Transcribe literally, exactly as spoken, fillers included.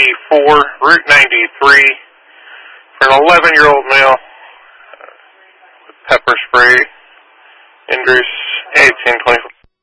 eighty-four, Route ninety-three, for an eleven-year-old male with pepper spray injuries, eighteen twenty-five.